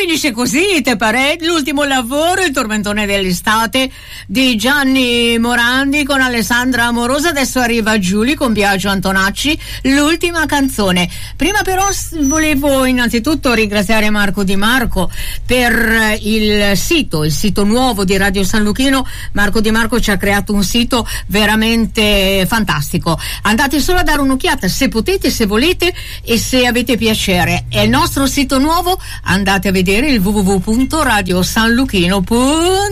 finisce così, te pare? L'ultimo lavoro, il tormentone dell'estate di Gianni Morandi con Alessandra Amorosa. Adesso arriva Giulia con Biagio Antonacci, l'ultima canzone. Prima però volevo innanzitutto ringraziare Marco Di Marco per il sito nuovo di Radio San Luchino. Marco Di Marco ci ha creato un sito veramente fantastico. Andate solo a dare un'occhiata se potete, se volete e se avete piacere. È il nostro sito nuovo, andate a vedere il www.radiosanluchino.it.